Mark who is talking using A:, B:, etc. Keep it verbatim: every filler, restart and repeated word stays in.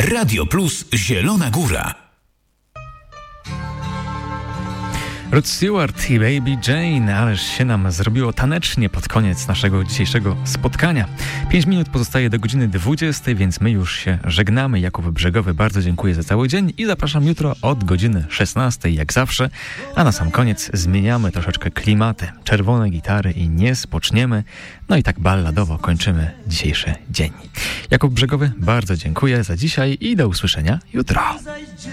A: Radio Plus Zielona Góra.
B: Rod Stewart i Baby Jane, ależ się nam zrobiło tanecznie pod koniec naszego dzisiejszego spotkania. Pięć minut pozostaje do godziny dwudziestej, więc my już się żegnamy. Jakub Brzegowy, bardzo dziękuję za cały dzień i zapraszam jutro od godziny szesnastej, jak zawsze. A na sam koniec zmieniamy troszeczkę klimaty. Czerwone gitary i nie spoczniemy. No i tak balladowo kończymy dzisiejszy dzień. Jakub Brzegowy, bardzo dziękuję za dzisiaj i do usłyszenia jutro.